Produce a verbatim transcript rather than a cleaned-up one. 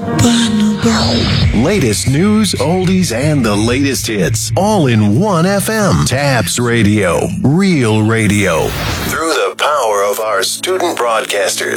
Latest news, oldies, and the latest hits, all in one F M. Tabs Radio, real radio. Through the power of our student broadcasters.